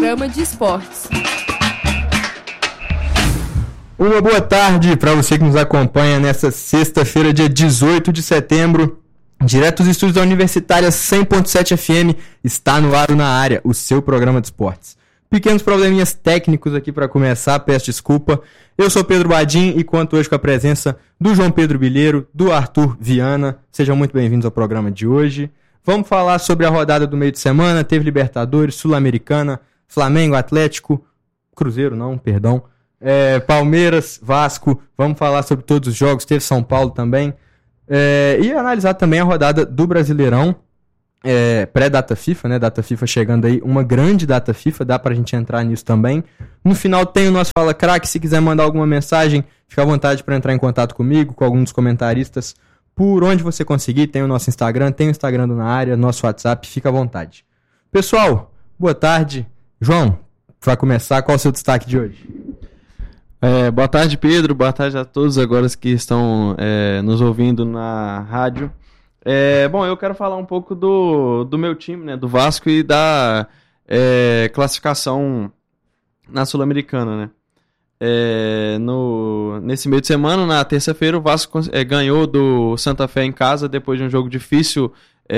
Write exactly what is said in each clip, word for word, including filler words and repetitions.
programa de esportes. Uma boa tarde para você que nos acompanha nessa sexta-feira, dia dezoito de setembro. Direto dos estúdios da Universitária cem ponto sete F M, está no ar na área, o seu programa de esportes. Pequenos probleminhas técnicos aqui para começar, peço desculpa. Eu sou Pedro Badim e conto hoje com a presença do João Pedro Bilheiro, do Arthur Viana. Sejam muito bem-vindos ao programa de hoje. Vamos falar sobre a rodada do meio de semana. Teve Libertadores, Sul-Americana, Flamengo, Atlético, Cruzeiro não, perdão, é, Palmeiras, Vasco. Vamos falar sobre todos os jogos. Teve São Paulo também. É, e analisar também a rodada do Brasileirão, é, pré-data FIFA, né? Data FIFA chegando aí, uma grande data FIFA, dá pra gente entrar nisso também. No final tem o nosso Fala Craque, se quiser mandar alguma mensagem, fica à vontade para entrar em contato comigo, com algum dos comentaristas, por onde você conseguir. Tem o nosso Instagram, tem o Instagram do Na Área, nosso WhatsApp, fica à vontade. Pessoal, boa tarde. João, para começar, qual é o seu destaque de hoje? É, boa tarde, Pedro, boa tarde a todos agora que estão é, nos ouvindo na rádio. É, bom, eu quero falar um pouco do, do meu time, né, do Vasco, e da é, classificação na Sul-Americana, né. É, no, nesse meio de semana, na terça-feira, o Vasco é, ganhou do Santa Fé em casa, depois de um jogo difícil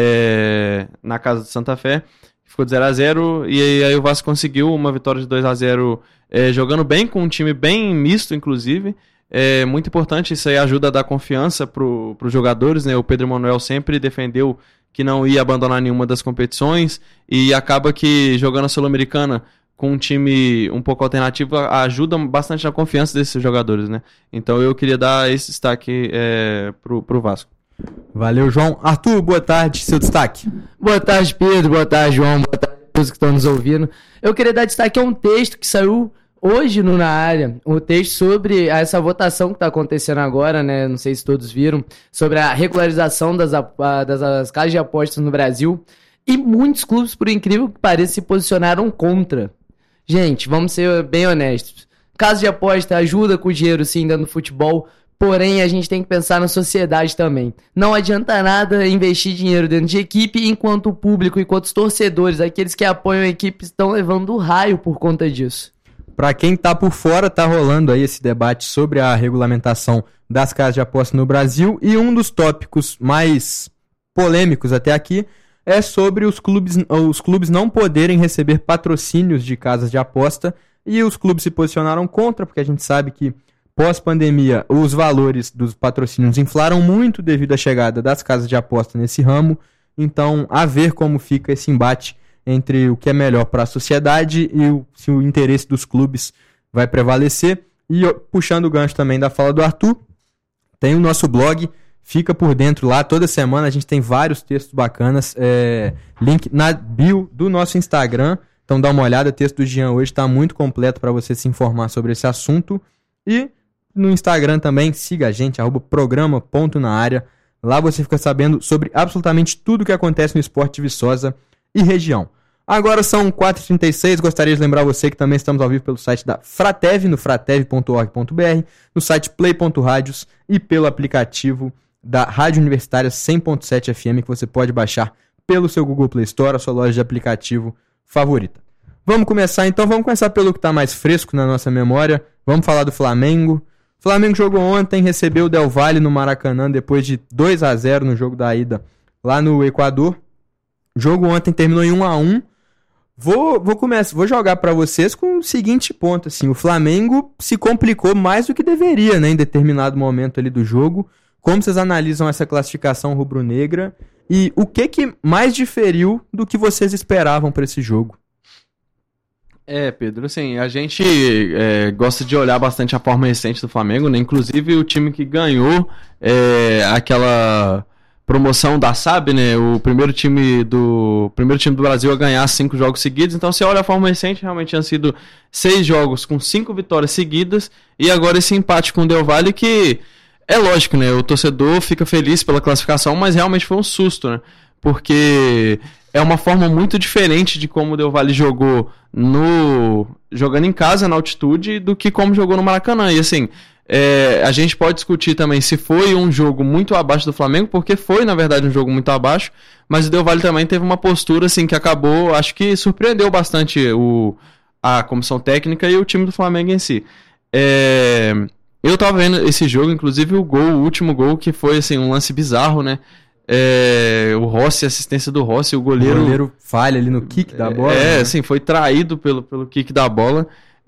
é, na casa do Santa Fé. Ficou de zero a zero e aí, aí o Vasco conseguiu uma vitória de dois a zero, é, jogando bem, com um time bem misto, inclusive. É muito importante, isso aí ajuda a dar confiança para os jogadores, né? O Pedro Manuel sempre defendeu que não ia abandonar nenhuma das competições e acaba que jogando a Sul-Americana com um time um pouco alternativo ajuda bastante na confiança desses jogadores, né? Então eu queria dar esse destaque é, pro, pro Vasco. Valeu, João. Arthur, boa tarde, seu destaque. Boa tarde, Pedro, boa tarde, João, boa tarde a todos que estão nos ouvindo. Eu queria dar destaque a um texto que saiu hoje no Na Área, um texto sobre essa votação que está acontecendo agora, né? Não sei se todos viram, sobre a regularização das, das, das casas de apostas no Brasil. E muitos clubes, por incrível que pareça, se posicionaram contra. Gente, vamos ser bem honestos. Casa de aposta ajuda com o dinheiro, sim, dentro do futebol, porém a gente tem que pensar na sociedade também. Não adianta nada investir dinheiro dentro de equipe enquanto o público, enquanto os torcedores, aqueles que apoiam a equipe, estão levando o raio por conta disso. Para quem tá por fora, tá rolando aí esse debate sobre a regulamentação das casas de aposta no Brasil, e um dos tópicos mais polêmicos até aqui é sobre os clubes, os clubes não poderem receber patrocínios de casas de aposta, e os clubes se posicionaram contra, porque a gente sabe que pós-pandemia os valores dos patrocínios inflaram muito devido à chegada das casas de aposta nesse ramo. Então, a ver como fica esse embate entre o que é melhor para a sociedade e o, se o interesse dos clubes vai prevalecer. E puxando o gancho também da fala do Arthur, tem o nosso blog, fica por dentro lá, toda semana a gente tem vários textos bacanas, é, link na bio do nosso Instagram, então dá uma olhada, o texto do Jean hoje está muito completo para você se informar sobre esse assunto. E no Instagram também, siga a gente, arroba programa ponto na área, lá você fica sabendo sobre absolutamente tudo que acontece no esporte de Viçosa e região. Agora são quatro e trinta e seis, gostaria de lembrar você que também estamos ao vivo pelo site da Fratev, no fratev ponto org ponto br, no site play ponto radios e pelo aplicativo da Rádio Universitária cem ponto sete F M, que você pode baixar pelo seu Google Play Store, a sua loja de aplicativo favorita. Vamos começar então, vamos começar pelo que está mais fresco na nossa memória, vamos falar do Flamengo. O Flamengo jogou ontem, recebeu o Del Valle no Maracanã depois de dois a zero no jogo da ida lá no Equador. O jogo ontem terminou em um a um. Vou, vou, começar, vou jogar para vocês com o seguinte ponto, assim, o Flamengo se complicou mais do que deveria, né, em determinado momento ali do jogo. Como vocês analisam essa classificação rubro-negra e o que, que mais diferiu do que vocês esperavam para esse jogo? É, Pedro, assim, a gente é, gosta de olhar bastante a forma recente do Flamengo, né? Inclusive o time que ganhou é, aquela promoção da S A B, né? O primeiro time do primeiro time do Brasil a ganhar cinco jogos seguidos. Então, você olha a forma recente, realmente tinham sido seis jogos com cinco vitórias seguidas, e agora esse empate com o Del Valle, que é lógico, né? O torcedor fica feliz pela classificação, mas realmente foi um susto, né? Porque é uma forma muito diferente de como o Del Valle jogou no jogando em casa, na altitude, do que como jogou no Maracanã. E assim, é, a gente pode discutir também se foi um jogo muito abaixo do Flamengo, porque foi, na verdade, um jogo muito abaixo, mas o Del Valle também teve uma postura assim que acabou, acho que surpreendeu bastante o, a comissão técnica e o time do Flamengo em si. É, eu tava vendo esse jogo, inclusive o gol, o último gol, que foi assim, um lance bizarro, né? É, o Rossi, assistência do Rossi, o goleiro... O goleiro falha ali no kick da bola. É, né? assim, foi traído pelo, pelo kick da bola.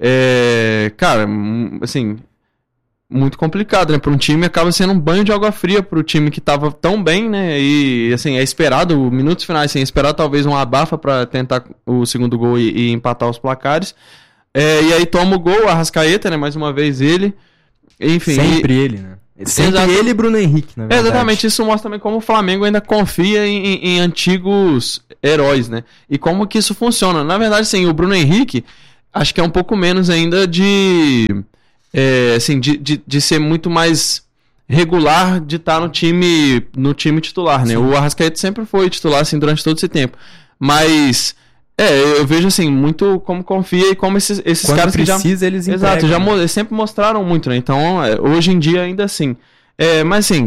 É, cara, assim... muito complicado, né? Para um time acaba sendo um banho de água fria para o time que estava tão bem, né? E assim, é esperado, minutos finais, assim, é esperado talvez um abafa para tentar o segundo gol e, e empatar os placares. É, e aí toma o gol, Arrascaeta, né? Mais uma vez ele. Enfim. Sempre e... ele, né? Sempre Exato. ele e Bruno Henrique, na É, verdade. exatamente, isso mostra também como o Flamengo ainda confia em, em, em antigos heróis, né? E como que isso funciona. Na verdade, sim, o Bruno Henrique, acho que é um pouco menos ainda de... É, assim, de, de, de ser muito mais regular de estar no time, no time titular, né? Sim. O Arrascaeta sempre foi titular, assim, durante todo esse tempo. Mas, é, eu vejo, assim, muito como confia e como esses, esses Quando caras precisa, que já... eles Exato, entregam, já né? sempre mostraram muito, né? Então, é, hoje em dia ainda assim. É, mas, assim,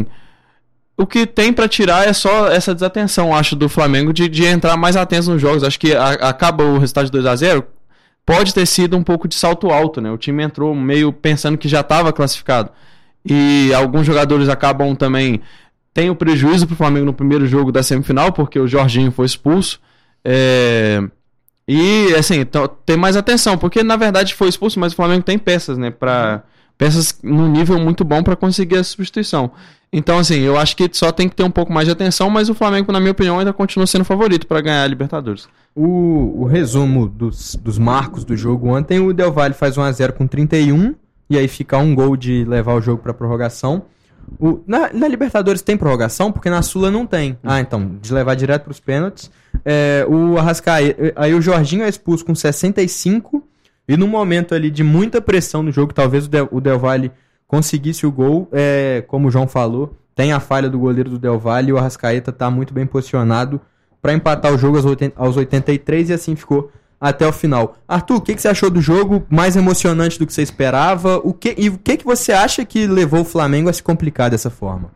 o que tem pra tirar é só essa desatenção, acho, do Flamengo de, de entrar mais atento nos jogos. Acho que a, acaba o resultado de dois a zero... Pode ter sido um pouco de salto alto, né? O time entrou meio pensando que já estava classificado. E alguns jogadores acabam também... Tem o prejuízo para o Flamengo no primeiro jogo da semifinal, porque o Jorginho foi expulso. É... E, assim, tem mais atenção, porque na verdade foi expulso, mas o Flamengo tem peças, né? Pra... Peças num nível muito bom para conseguir a substituição. Então, assim, eu acho que só tem que ter um pouco mais de atenção, mas o Flamengo, na minha opinião, ainda continua sendo favorito para ganhar a Libertadores. O, o resumo dos, dos marcos do jogo ontem, o Del Valle faz um a zero com trinta e um, e aí fica um gol de levar o jogo para prorrogação. O, na, na Libertadores tem prorrogação, porque na Sula não tem. Ah, então, de levar direto para os pênaltis. É, o Arrascaeta, aí o Jorginho é expulso com sessenta e cinco, e no momento ali de muita pressão no jogo, talvez o Del, o Del Valle conseguisse o gol, é, como o João falou, tem a falha do goleiro do Del Valle e o Arrascaeta está muito bem posicionado para empatar o jogo aos oitenta e três, e assim ficou até o final. Arthur, o que, que você achou do jogo? Mais emocionante do que você esperava? O que, e o que, que você acha que levou o Flamengo a se complicar dessa forma?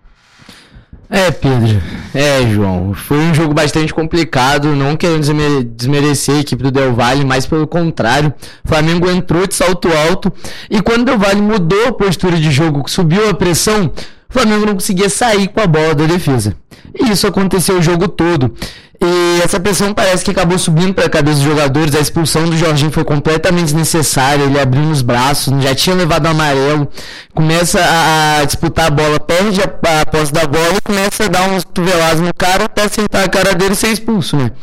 É, Pedro. É, João. Foi um jogo bastante complicado, não querendo desmere- desmerecer a equipe do Del Valle, mas pelo contrário, o Flamengo entrou de salto alto e quando o Del Valle mudou a postura de jogo, subiu a pressão, o Flamengo não conseguia sair com a bola da defesa. E isso aconteceu o jogo todo. E essa pressão parece que acabou subindo para a cabeça dos jogadores. A expulsão do Jorginho foi completamente desnecessária. Ele abriu os braços, já tinha levado o amarelo. Começa a, a disputar a bola, perde a, a posse da bola e começa a dar uns cotoveladas no cara até acertar a cara dele e ser expulso, né?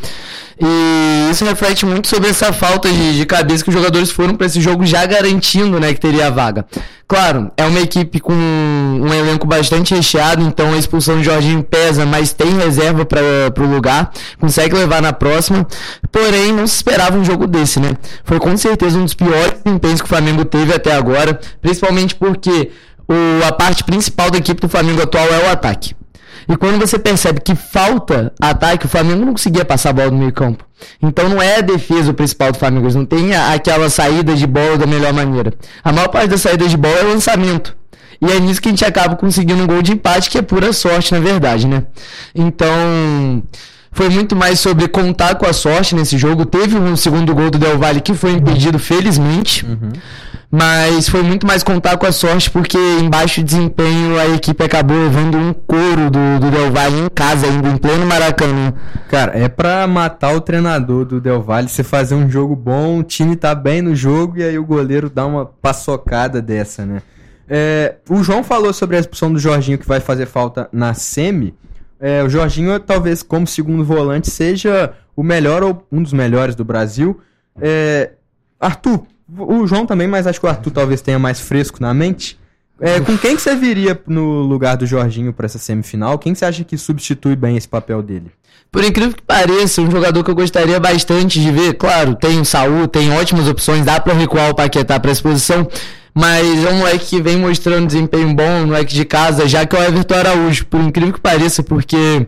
E isso reflete muito sobre essa falta de, de cabeça que os jogadores foram para esse jogo já garantindo, né, que teria a vaga. Claro, é uma equipe com um elenco bastante recheado, então a expulsão do Jorginho pesa, mas tem reserva para o lugar, consegue levar na próxima, porém não se esperava um jogo desse, né? Foi com certeza um dos piores desempenhos que o Flamengo teve até agora, principalmente porque o, a parte principal da equipe do Flamengo atual é o ataque. E quando você percebe que falta ataque, o Flamengo não conseguia passar a bola no meio campo. Então não é a defesa o principal do Flamengo, eles não tem aquela saída de bola da melhor maneira. A maior parte da saída de bola é o lançamento. E é nisso que a gente acaba conseguindo um gol de empate, que é pura sorte, na verdade, né? Então, foi muito mais sobre contar com a sorte nesse jogo. Teve um segundo gol do Del Valle que foi impedido, felizmente. Uhum. Mas foi muito mais contar com a sorte, porque em baixo desempenho a equipe acabou levando um couro do, do Del Valle em casa, ainda em pleno Maracanã. Cara, é pra matar o treinador do Del Valle, você fazer um jogo bom, o time tá bem no jogo e aí o goleiro dá uma paçocada dessa, né? É, o João falou sobre a expulsão do Jorginho, que vai fazer falta na semi. É, o Jorginho, talvez como segundo volante, seja o melhor ou um dos melhores do Brasil. É, Arthur, o João também, mas acho que o Arthur talvez tenha mais fresco na mente. É, com quem que você viria no lugar do Jorginho para essa semifinal? Quem que você acha que substitui bem esse papel dele? Por incrível que pareça, um jogador que eu gostaria bastante de ver, claro, tem o Saúl, tem ótimas opções, dá para recuar o Paquetá para essa posição, mas é um moleque que vem mostrando desempenho bom, um moleque de casa, já que é o Everton Araújo, por incrível que pareça, porque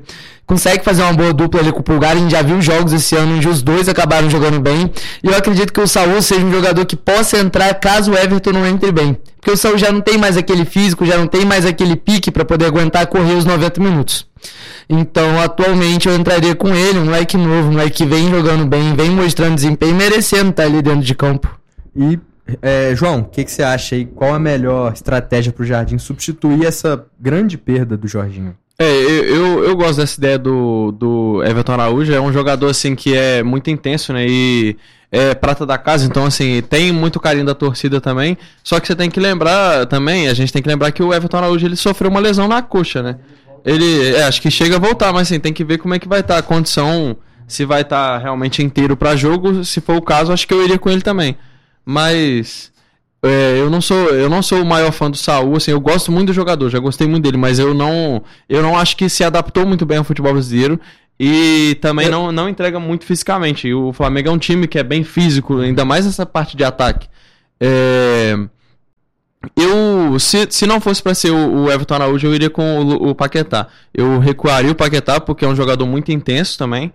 consegue fazer uma boa dupla ali com o Pulgar. A gente já viu jogos esse ano onde os dois acabaram jogando bem. E eu acredito que o Saul seja um jogador que possa entrar caso o Everton não entre bem. Porque o Saul já não tem mais aquele físico, já não tem mais aquele pique para poder aguentar correr os noventa minutos. Então, atualmente eu entraria com ele, um moleque novo, um moleque que vem jogando bem, vem mostrando desempenho, merecendo estar ali dentro de campo. E, é, João, o que, que você acha aí? Qual a melhor estratégia para o Jardim substituir essa grande perda do Jorginho? É, eu, eu, eu gosto dessa ideia do, do Everton Araújo. É um jogador assim que é muito intenso, né? E é prata da casa, então assim, tem muito carinho da torcida também. Só que você tem que lembrar também, a gente tem que lembrar que o Everton Araújo ele sofreu uma lesão na coxa, né? Ele, é, acho que chega a voltar, mas assim, tem que ver como é que vai estar a condição, se vai estar realmente inteiro para jogo. Se for o caso, acho que eu iria com ele também. Mas é, eu não sou, eu não sou o maior fã do Saul, assim, eu gosto muito do jogador, já gostei muito dele, mas eu não, eu não acho que se adaptou muito bem ao futebol brasileiro. E também eu... não, não entrega muito fisicamente. E o Flamengo é um time que é bem físico, ainda mais nessa parte de ataque. É... Eu, se, se não fosse para ser o, o Everton Araújo, eu iria com o, o Paquetá. Eu recuaria o Paquetá porque é um jogador muito intenso também.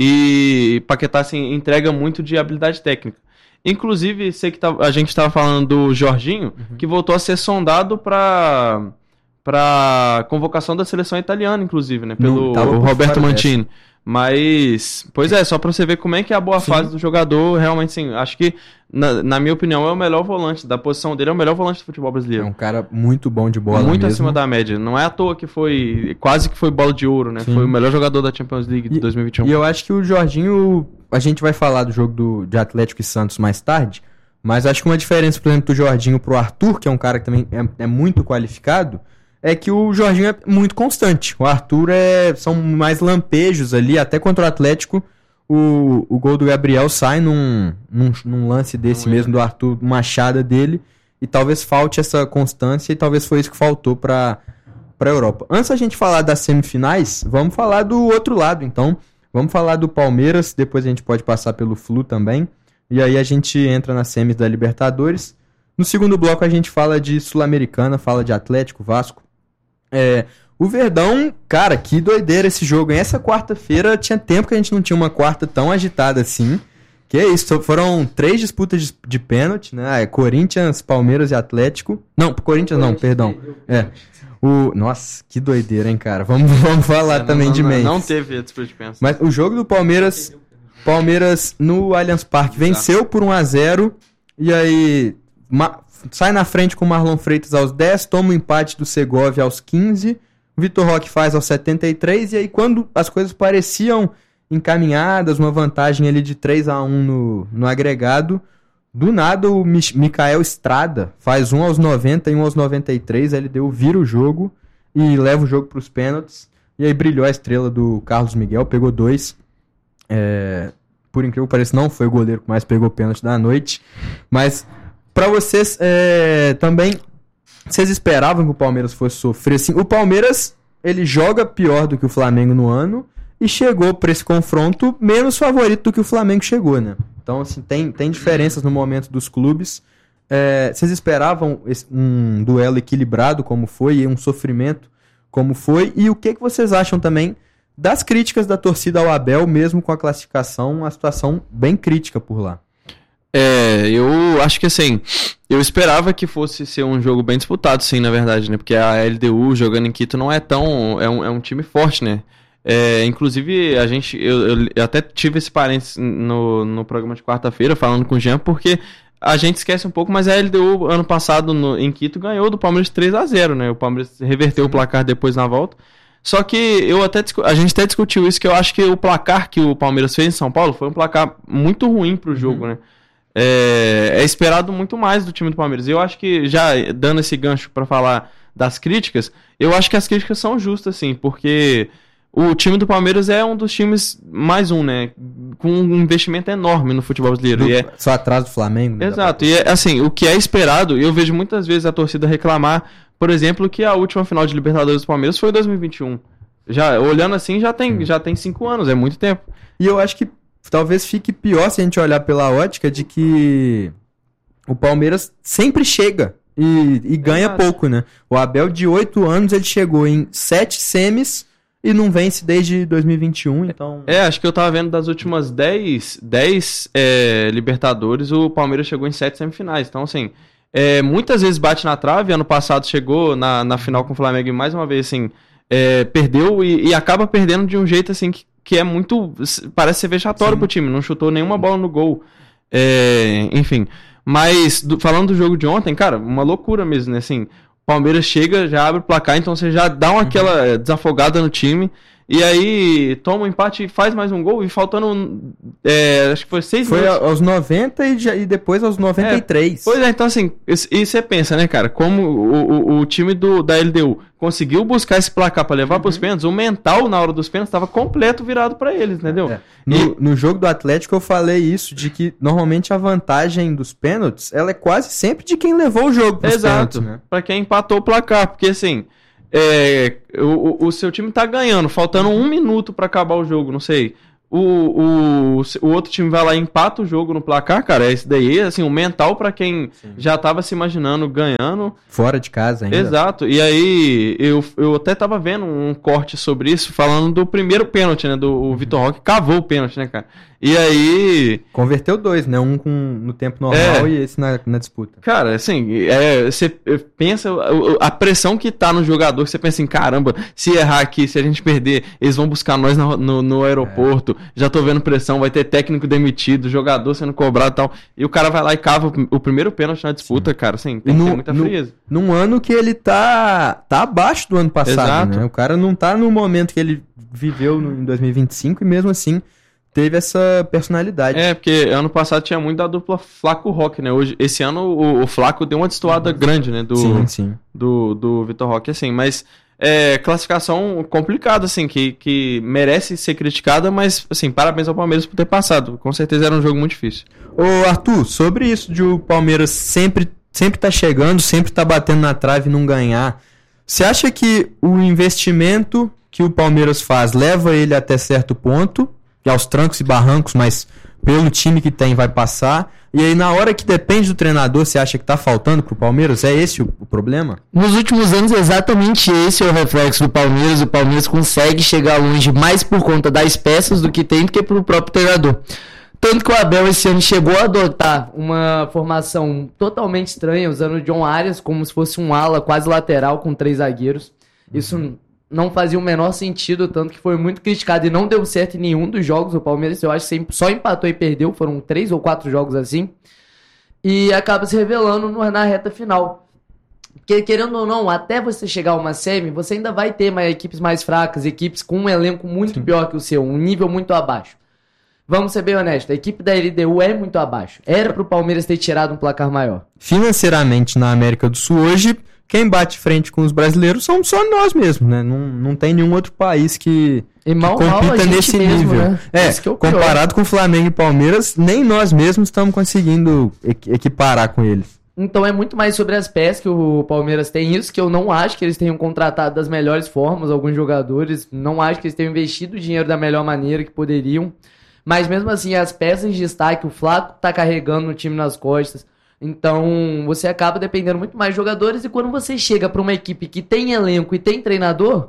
E Paquetá assim, entrega muito de habilidade técnica. Inclusive, sei que tá, a gente estava falando do Jorginho, uhum. que voltou a ser sondado para... para convocação da seleção italiana, inclusive, né? Pelo Não, Roberto Mantini. Dessa. Mas, pois é, só pra você ver como é que é a boa Sim. fase do jogador, realmente, sim, acho que, na, na minha opinião, é o melhor volante, da posição dele é o melhor volante do futebol brasileiro. É um cara muito bom de bola Muito mesmo. acima da média. Não é à toa que foi, quase que foi bola de ouro, né? Sim. Foi o melhor jogador da Champions League de e, dois mil e vinte e um. E eu acho que o Jorginho, a gente vai falar do jogo do, de Atlético e Santos mais tarde, mas acho que uma diferença, por exemplo, do Jorginho pro Arthur, que é um cara que também é, é muito qualificado, é que o Jorginho é muito constante. O Arthur é, são mais lampejos ali, até contra o Atlético. O, o gol do Gabriel sai num, num, num lance desse Não mesmo, é. do Arthur, uma machada dele. E talvez falte essa constância, e talvez foi isso que faltou para a Europa. Antes da gente falar das semifinais, vamos falar do outro lado, então. Vamos falar do Palmeiras, depois a gente pode passar pelo Flu também. E aí a gente entra nas semis da Libertadores. No segundo bloco a gente fala de Sul-Americana, fala de Atlético, Vasco. É, o Verdão, cara, que doideira esse jogo, hein? Essa quarta-feira tinha tempo que a gente não tinha uma quarta tão agitada assim. Que é isso, foram três disputas de, de pênalti, né? É, Corinthians, Palmeiras e Atlético. Não, Corinthians não, perdão. É. O, nossa, que doideira, hein, cara? Vamos, vamos falar é, também não, de não, Mendes. Não teve disputa de pênalti. Mas o jogo do Palmeiras, Palmeiras no Allianz Parque venceu por um a zero. E aí... Ma, sai na frente com o Marlon Freitas aos dez, toma o empate do Segovia aos quinze, o Vitor Roque faz aos setenta e três, e aí quando as coisas pareciam encaminhadas, uma vantagem ali de três a um no, no agregado, do nada o Mich- Michael Estrada faz um aos noventa e um aos noventa e três, aí ele deu, vira o jogo e leva o jogo para os pênaltis, e aí brilhou a estrela do Carlos Miguel, pegou dois, é, por incrível que pareça não foi o goleiro que mais pegou pênalti da noite, mas... Pra vocês, é, também, vocês esperavam que o Palmeiras fosse sofrer assim? O Palmeiras, ele joga pior do que o Flamengo no ano e chegou pra esse confronto menos favorito do que o Flamengo chegou, né? Então, assim, tem, tem diferenças no momento dos clubes. É, vocês esperavam esse, um duelo equilibrado como foi e um sofrimento como foi? E o que, que vocês acham também das críticas da torcida ao Abel, mesmo com a classificação, uma situação bem crítica por lá? É, eu acho que assim, eu esperava que fosse ser um jogo bem disputado, sim, na verdade, né? Porque a L D U jogando em Quito não é tão. É um, é um time forte, né? É, inclusive, a gente. Eu, eu até tive esse parênteses no, no programa de quarta-feira, falando com o Jean, porque a gente esquece um pouco, mas a L D U, ano passado, no, em Quito, ganhou do Palmeiras três a zero, né? O Palmeiras reverteu o placar depois na volta. Só que eu até a gente até discutiu isso, que eu acho que o placar que o Palmeiras fez em São Paulo foi um placar muito ruim pro jogo, uhum. né? É, é esperado muito mais do time do Palmeiras. Eu acho que, já dando esse gancho para falar das críticas, eu acho que as críticas são justas, sim, porque o time do Palmeiras é um dos times, mais um, né, com um investimento enorme no futebol brasileiro. Do, e é, só atrás do Flamengo. Né, exato, e é, assim, o que é esperado, eu vejo muitas vezes a torcida reclamar, por exemplo, que a última final de Libertadores do Palmeiras foi em dois mil e vinte e um. Já, olhando assim, já tem, hum. já tem cinco anos, é muito tempo. E eu acho que talvez fique pior se a gente olhar pela ótica de que o Palmeiras sempre chega e, e ganha Exato. pouco, né? O Abel, de oito anos, ele chegou em sete semis, e não vence desde dois mil e vinte e um, então... É, acho que eu tava vendo das últimas dez, dez é, Libertadores, o Palmeiras chegou em sete semifinais. Então, assim, é, muitas vezes bate na trave. Ano passado chegou na, na final com o Flamengo e mais uma vez, assim, é, perdeu e, e acaba perdendo de um jeito, assim, que, que é muito... Parece ser vexatório Sim. pro time. Não chutou nenhuma bola no gol. É, enfim, mas do, falando do jogo de ontem, cara, uma loucura mesmo, né? Assim, Palmeiras chega, já abre o placar, então você já dá uma, uhum. aquela desafogada no time, e aí toma um empate e faz mais um gol, e faltando, é, acho que foi seis Foi minutos. aos noventa e, já, e depois aos noventa e três. É, pois é, então assim, e você pensa, né, cara, como o, o, o time do, da L D U conseguiu buscar esse placar pra levar uhum. pros pênaltis, o mental na hora dos pênaltis estava completo virado pra eles, entendeu? É. No, e... no jogo do Atlético eu falei isso, de que normalmente a vantagem dos pênaltis, ela é quase sempre de quem levou o jogo pros Exato, pênaltis, né? Pra quem empatou o placar, porque assim, é, o, o seu time tá ganhando, faltando um minuto pra acabar o jogo, não sei... O, o, o outro time vai lá e empata o jogo no placar, cara, é isso daí, assim, o mental pra quem Sim. já tava se imaginando ganhando. Fora de casa ainda. Exato, e aí eu, eu até tava vendo um corte sobre isso, falando do primeiro pênalti, né, do o Vitor Roque cavou o pênalti, né, cara. E aí... Converteu dois, né, um com, no tempo normal é, e esse na, na disputa. Cara, assim, é, você pensa, a pressão que tá no jogador, você pensa assim, caramba, se errar aqui, se a gente perder, eles vão buscar nós no, no, no aeroporto, é. já tô vendo pressão, vai ter técnico demitido, jogador sendo cobrado e tal, e o cara vai lá e cava o, o primeiro pênalti na disputa, Sim. cara, assim, tem no, que ter muita frieza. No, num ano que ele tá, tá abaixo do ano passado, Exato. né, o cara não tá no momento que ele viveu no, em dois mil e vinte e cinco e mesmo assim teve essa personalidade. É, porque ano passado tinha muito da dupla Flaco Roque, né? Hoje, esse ano o, o Flaco deu uma destoada uhum. grande, né? Do, sim, sim. Do, do Vitor Roque, assim, mas é classificação complicada, assim, que, que merece ser criticada, mas, assim, parabéns ao Palmeiras por ter passado. Com certeza era um jogo muito difícil. Ô, Arthur, sobre isso de o Palmeiras sempre, sempre tá chegando, sempre tá batendo na trave e não ganhar, você acha que o investimento que o Palmeiras faz leva ele até certo ponto, e aos trancos e barrancos, mas pelo time que tem vai passar, e aí na hora que depende do treinador, você acha que tá faltando pro Palmeiras? É esse o, o problema? Nos últimos anos, exatamente esse é o reflexo do Palmeiras. O Palmeiras consegue chegar longe mais por conta das peças do que tem do que pro próprio treinador. Tanto que o Abel esse ano chegou a adotar uma formação totalmente estranha, usando o John Arias como se fosse um ala quase lateral com três zagueiros. Isso não fazia o menor sentido, tanto que foi muito criticado e não deu certo em nenhum dos jogos. O Palmeiras, eu acho que só empatou e perdeu, foram três ou quatro jogos assim, e acaba se revelando na reta final. Porque, querendo ou não, até você chegar a uma semi, você ainda vai ter mais equipes mais fracas, equipes com um elenco muito Sim. pior que o seu, um nível muito abaixo. Vamos ser bem honestos, a equipe da L D U é muito abaixo. Era pro Palmeiras ter tirado um placar maior. Financeiramente, na América do Sul hoje, quem bate frente com os brasileiros são só nós mesmos, né? Não, não tem nenhum outro país que, e mal, que compita mal nesse mesmo, nível. Né? É, é comparado com Flamengo e Palmeiras, nem nós mesmos estamos conseguindo equiparar com eles. Então é muito mais sobre as peças que o Palmeiras tem. Isso que eu não acho que eles tenham contratado das melhores formas alguns jogadores. Não acho que eles tenham investido o dinheiro da melhor maneira que poderiam. Mas mesmo assim, as peças de destaque, o Flaco tá carregando o time nas costas. Então, você acaba dependendo muito mais de jogadores, e quando você chega para uma equipe que tem elenco e tem treinador,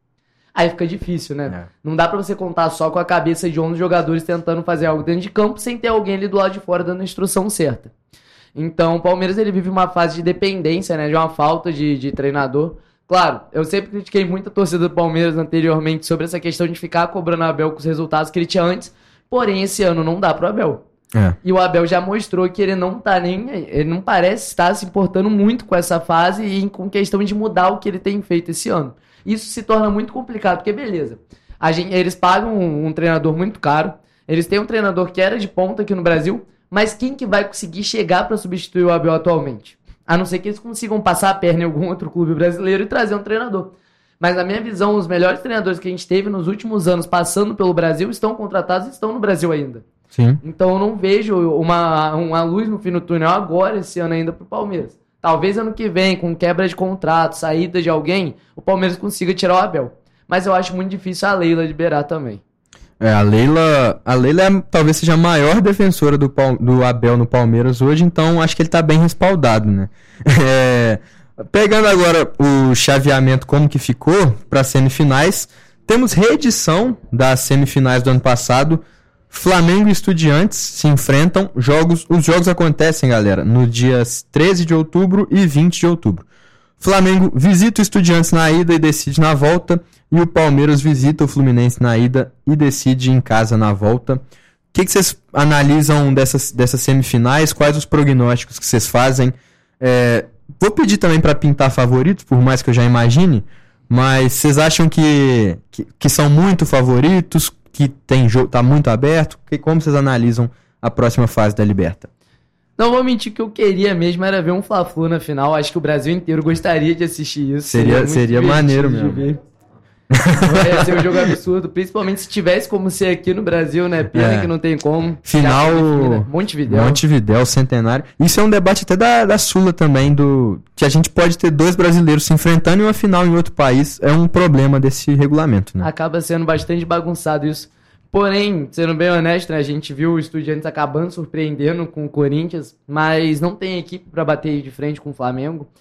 aí fica difícil, né? É. Não dá para você contar só com a cabeça de onze jogadores tentando fazer algo dentro de campo sem ter alguém ali do lado de fora dando a instrução certa. Então, o Palmeiras ele vive uma fase de dependência, né? De uma falta de, de treinador. Claro, eu sempre critiquei muito a torcida do Palmeiras anteriormente sobre essa questão de ficar cobrando o Abel com os resultados que ele tinha antes, porém, esse ano não dá pro Abel. É. E o Abel já mostrou que ele não tá nem. Ele não parece estar se importando muito com essa fase e com questão de mudar o que ele tem feito esse ano. Isso se torna muito complicado, porque beleza. A gente, eles pagam um, um treinador muito caro. Eles têm um treinador que era de ponta aqui no Brasil, mas quem que vai conseguir chegar para substituir o Abel atualmente? A não ser que eles consigam passar a perna em algum outro clube brasileiro e trazer um treinador. Mas na minha visão, os melhores treinadores que a gente teve nos últimos anos passando pelo Brasil estão contratados e estão no Brasil ainda. Sim. Então eu não vejo uma, uma luz no fim do túnel agora, esse ano ainda pro Palmeiras. Talvez ano que vem, com quebra de contrato, saída de alguém, o Palmeiras consiga tirar o Abel. Mas eu acho muito difícil a Leila liberar também. É, a Leila, a Leila é, talvez seja a maior defensora do, do Abel no Palmeiras hoje, então acho que ele tá bem respaldado, né? É, pegando agora o chaveamento como que ficou para semifinais, temos reedição das semifinais do ano passado. Flamengo e Estudiantes se enfrentam. Jogos, os jogos acontecem, galera, nos dias treze de outubro e vinte de outubro. Flamengo visita o Estudiantes na ida e decide na volta. E o Palmeiras visita o Fluminense na ida e decide em casa na volta. O que, que vocês analisam dessas, dessas semifinais? Quais os prognósticos que vocês fazem? É, vou pedir também para pintar favoritos, por mais que eu já imagine. Mas vocês acham que, que, que são muito favoritos? Que tem jogo, tá muito aberto? Que, como vocês analisam a próxima fase da Liberta? Não vou mentir que eu queria mesmo era ver um Fla-Flu na final. Acho que o Brasil inteiro gostaria de assistir isso. Seria, seria maneiro mesmo. Ver. Ia ser um jogo absurdo, principalmente se tivesse como ser aqui no Brasil, né? Pena é. que não tem como. Final Montevidéu. Montevidéu, Centenário. Isso é um debate até da, da Sula também, do que a gente pode ter dois brasileiros se enfrentando em uma final em outro país. É um problema desse regulamento, né? Acaba sendo bastante bagunçado isso. Porém, sendo bem honesto, né, a gente viu o Estudiantes acabando surpreendendo com o Corinthians, mas não tem equipe para bater de frente com o Flamengo.